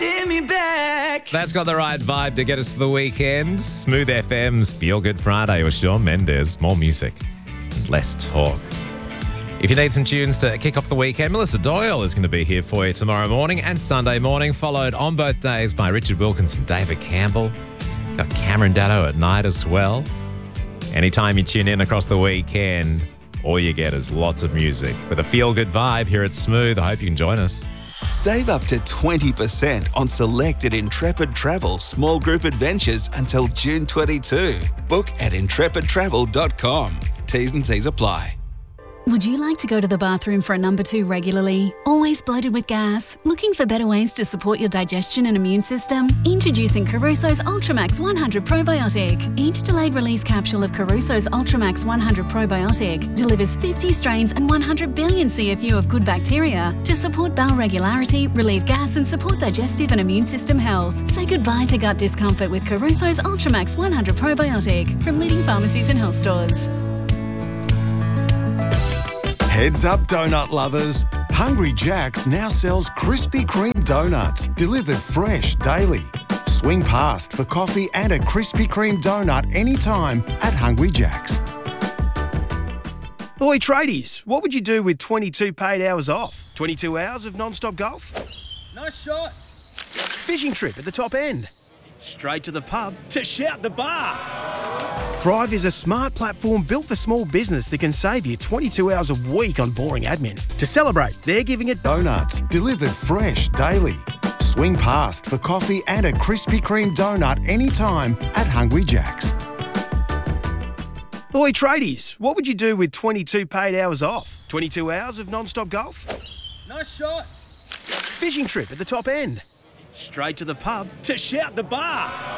holding me back. That's got the right vibe to get us to the weekend. Smooth FM's Feel Good Friday with Shawn Mendes. More music, less talk. If you need some tunes to kick off the weekend, Melissa Doyle is going to be here for you tomorrow morning and Sunday morning, followed on both days by Richard Wilkinson, David Campbell. Got Cameron Datto at night as well. Anytime you tune in across the weekend, all you get is lots of music with a feel-good vibe here at Smooth. I hope you can join us. Save up to 20% on selected Intrepid Travel small group adventures until June 22. Book at intrepidtravel.com. T's and C's apply. Would you like to go to the bathroom for a number 2 regularly? Always bloated with gas? Looking for better ways to support your digestion and immune system? Introducing Caruso's Ultramax 100 Probiotic. Each delayed release capsule of Caruso's Ultramax 100 Probiotic delivers 50 strains and 100 billion CFU of good bacteria to support bowel regularity, relieve gas and support digestive and immune system health. Say goodbye to gut discomfort with Caruso's Ultramax 100 Probiotic from leading pharmacies and health stores. Heads up, donut lovers. Hungry Jack's now sells Krispy Kreme donuts, delivered fresh daily. Swing past for coffee and a Krispy Kreme donut anytime at Hungry Jack's. Oi, tradies, what would you do with 22 paid hours off? 22 hours of non-stop golf? Nice shot. Fishing trip at the top end? Straight to the pub to shout the bar? Thrive is a smart platform built for small business that can save you 22 hours a week on boring admin. To celebrate, they're giving it Donuts, delivered fresh daily. Swing past for coffee and a Krispy Kreme donut anytime at Hungry Jack's. Oi, tradies, what would you do with 22 paid hours off? 22 hours of non-stop golf? Nice shot. Fishing trip at the top end? Straight to the pub to shout the bar?